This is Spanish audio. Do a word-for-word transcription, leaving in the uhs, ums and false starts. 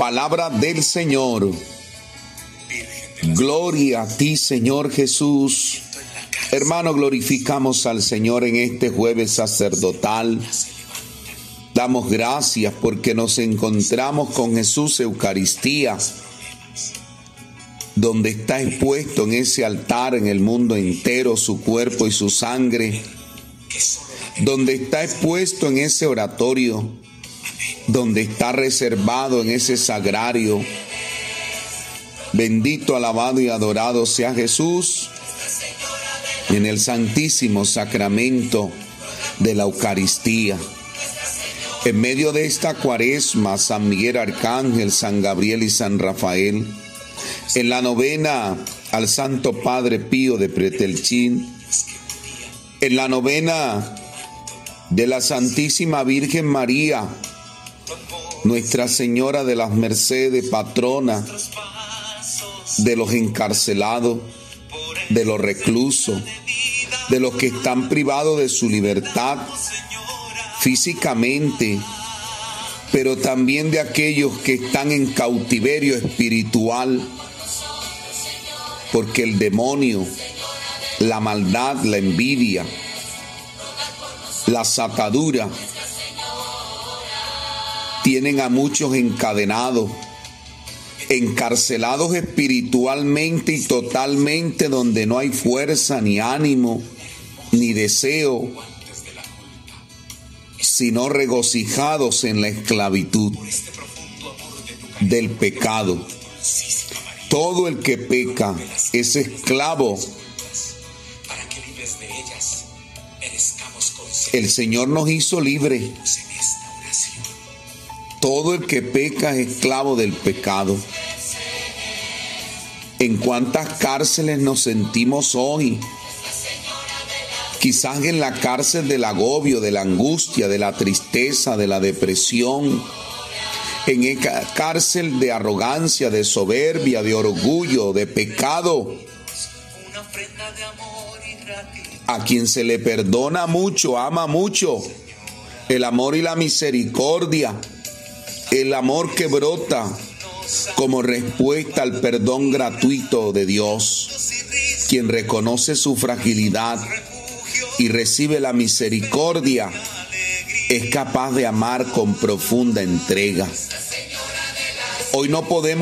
Palabra del Señor. Gloria a ti, Señor Jesús. Hermano, glorificamos al Señor en este jueves sacerdotal. Damos gracias porque nos encontramos con Jesús Eucaristía, donde está expuesto en ese altar en el mundo entero su cuerpo y su sangre, donde está expuesto en ese oratorio, donde está reservado en ese sagrario. Bendito, alabado y adorado sea Jesús en el santísimo sacramento de la Eucaristía. En medio de esta cuaresma, San Miguel Arcángel, San Gabriel y San Rafael, en la novena al Santo Padre Pío de Pretelchín, en la novena de la Santísima Virgen María, Nuestra Señora de las Mercedes, patrona de los encarcelados, de los reclusos, de los que están privados de su libertad físicamente, pero también de aquellos que están en cautiverio espiritual, porque el demonio, la maldad, la envidia, la atadura tienen a muchos encadenados, encarcelados espiritualmente y totalmente, donde no hay fuerza, ni ánimo, ni deseo, sino regocijados en la esclavitud del pecado. Todo el que peca es esclavo. El Señor nos hizo libres. Todo el que peca es esclavo del pecado. ¿En cuántas cárceles nos sentimos hoy? Quizás en la cárcel del agobio, de la angustia, de la tristeza, de la depresión. En esa cárcel de arrogancia, de soberbia, de orgullo, de pecado. A quien se le perdona mucho, ama mucho. El amor y la misericordia. El amor que brota como respuesta al perdón gratuito de Dios. Quien reconoce su fragilidad y recibe la misericordia es capaz de amar con profunda entrega. Hoy no podemos